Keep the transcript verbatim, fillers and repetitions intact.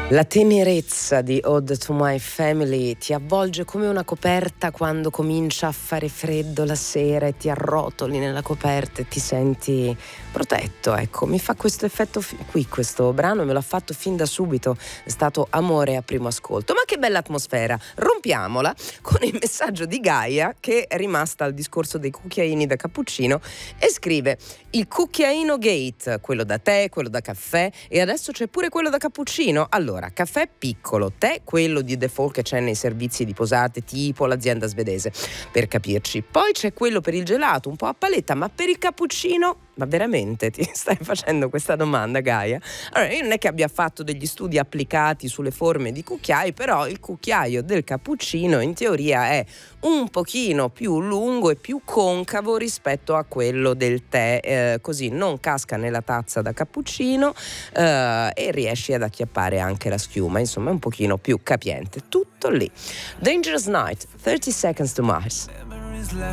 La tenerezza di Ode to My Family ti avvolge come una coperta quando comincia a fare freddo la sera e ti arrotoli nella coperta e ti senti protetto, ecco, mi fa questo effetto fi- qui questo brano me l'ha fatto fin da subito, è stato amore a primo ascolto. Ma che bella atmosfera, rompiamola con il messaggio di Gaia che è rimasta al discorso dei cucchiaini da cappuccino e scrive: il cucchiaino gate, quello da tè, quello da caffè e adesso c'è pure quello da cappuccino. Allora, caffè piccolo, tè quello di default che c'è nei servizi di posate tipo l'azienda svedese, per capirci. Poi c'è quello per il gelato, un po' a paletta, ma per il cappuccino? Ma veramente ti stai facendo questa domanda, Gaia? Allora, io non è che abbia fatto degli studi applicati sulle forme di cucchiai, però il cucchiaio del cappuccino in teoria è un pochino più lungo e più concavo rispetto a quello del tè, eh, così non casca nella tazza da cappuccino eh, e riesci ad acchiappare anche la schiuma, insomma è un pochino più capiente, tutto lì. Dangerous Night, thirty Seconds to Mars.